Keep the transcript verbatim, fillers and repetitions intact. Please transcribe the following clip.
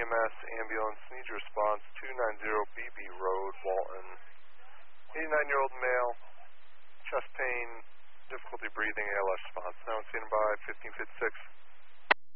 M S ambulance, need your response, two ninety B B Road, Walton. eighty-nine-year-old male, chest pain, difficulty breathing, A L S response. Now on standby, fifteen fifty-six.